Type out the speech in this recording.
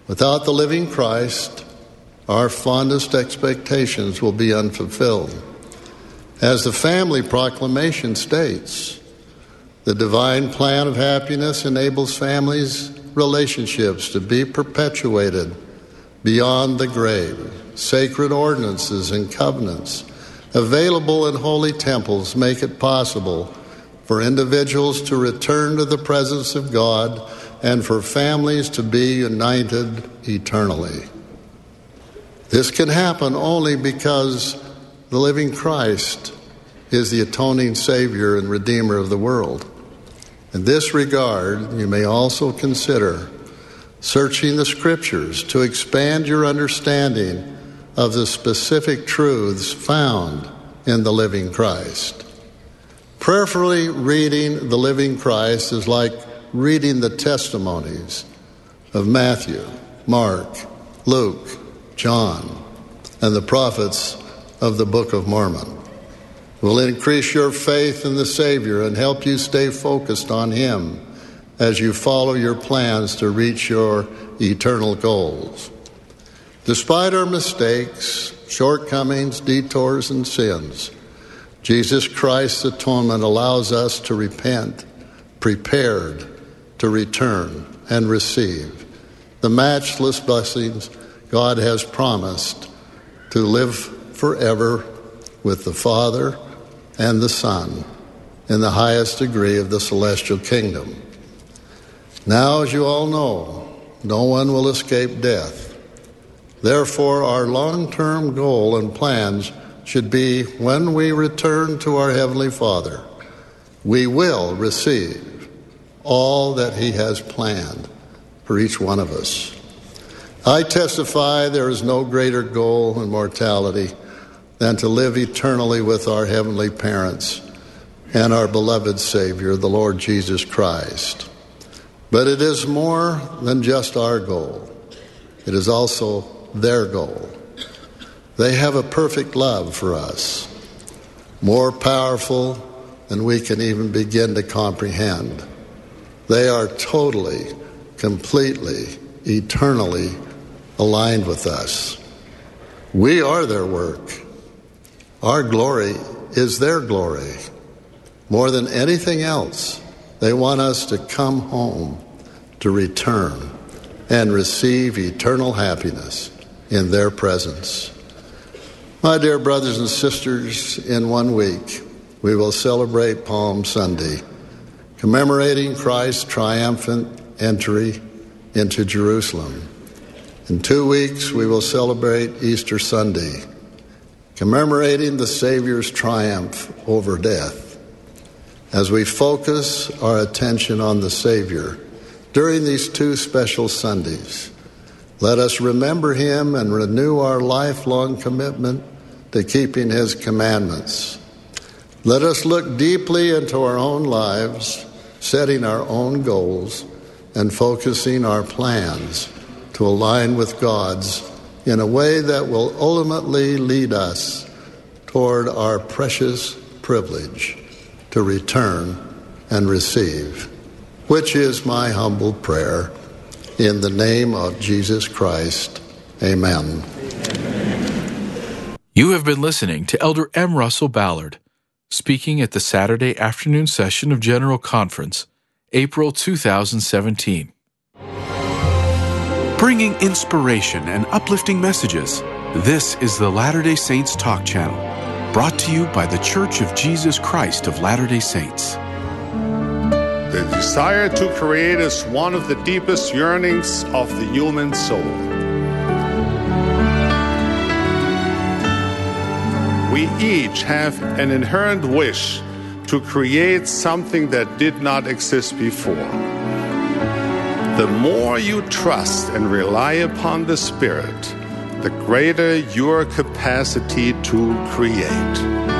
Without the living Christ, our fondest expectations will be unfulfilled. As the family proclamation states, the divine plan of happiness enables families' relationships to be perpetuated beyond the grave. Sacred ordinances and covenants available in holy temples make it possible for individuals to return to the presence of God and for families to be united eternally. This can happen only because the living Christ is the atoning Savior and Redeemer of the world. In this regard, you may also consider searching the Scriptures to expand your understanding of the specific truths found in the living Christ. Prayerfully reading the living Christ is like reading the testimonies of Matthew, Mark, Luke, John, and the prophets of the Book of Mormon. It will increase your faith in the Savior and help you stay focused on Him as you follow your plans to reach your eternal goals. Despite our mistakes, shortcomings, detours, and sins, Jesus Christ's atonement allows us to repent, prepared to return and receive the matchless blessings God has promised to live forever with the Father and the Son in the highest degree of the celestial kingdom. Now, as you all know, no one will escape death. Therefore, our long-term goal and plans should be when we return to our Heavenly Father, we will receive all that He has planned for each one of us. I testify there is no greater goal in mortality than to live eternally with our heavenly parents and our beloved Savior, the Lord Jesus Christ. But it is more than just our goal. It is also their goal. They have a perfect love for us, more powerful than we can even begin to comprehend. They are totally, completely, eternally aligned with us. We are their work. Our glory is their glory. More than anything else, they want us to come home, to return, and receive eternal happiness in their presence. My dear brothers and sisters, in 1 week, we will celebrate Palm Sunday, commemorating Christ's triumphant entry into Jerusalem. In 2 weeks, we will celebrate Easter Sunday, commemorating the Savior's triumph over death. As we focus our attention on the Savior during these 2 special Sundays, let us remember Him and renew our lifelong commitment to keeping His commandments. Let us look deeply into our own lives, setting our own goals, and focusing our plans to align with God's in a way that will ultimately lead us toward our precious privilege to return and receive, which is my humble prayer. In the name of Jesus Christ, amen. You have been listening to Elder M. Russell Ballard, speaking at the Saturday afternoon session of General Conference, April 2017. Bringing inspiration and uplifting messages, this is the Latter-day Saints Talk Channel, brought to you by the Church of Jesus Christ of Latter-day Saints. The desire to create is one of the deepest yearnings of the human soul. We each have an inherent wish to create something that did not exist before. The more you trust and rely upon the Spirit, the greater your capacity to create.